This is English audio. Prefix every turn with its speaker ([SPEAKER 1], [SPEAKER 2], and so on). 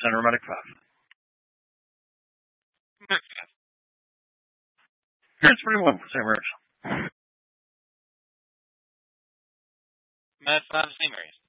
[SPEAKER 1] Center Medic 5.
[SPEAKER 2] Medic 5.
[SPEAKER 1] It's pretty well. St. Mary's.
[SPEAKER 2] Med 5, St. Mary's.